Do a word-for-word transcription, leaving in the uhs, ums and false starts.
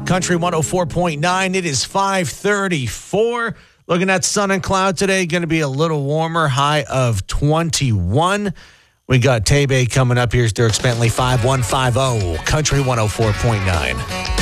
Country one oh four point nine. It is five thirty-four. Looking at sun and cloud today, going to be a little warmer, high of twenty-one. We got Tay Bay coming up. Here's Dirk Bentley, five one five zero, Country one oh four point nine.